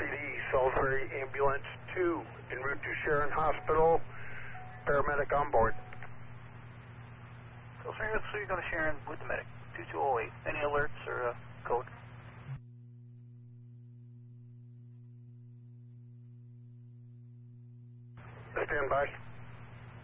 Salisbury Ambulance 2 en route to Sharon Hospital. Paramedic on board. Salisbury, so you're going to Sharon with the medic. 2208. Any alerts or code? Stand by.